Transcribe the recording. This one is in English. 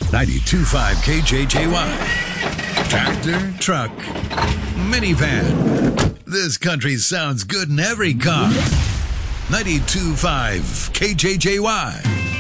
92.5 KJJY. Tractor, truck, minivan. This country sounds good in every car. 92.5 KJJY.